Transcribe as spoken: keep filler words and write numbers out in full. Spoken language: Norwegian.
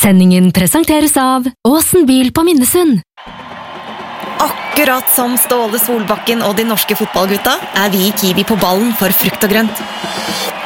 Sendingen presenteres av Åsen bil på Minnesund. Akkurat som Ståle Solbakken og de norske fotballgutta er vi i Kiwi på ballen for frukt og grønt.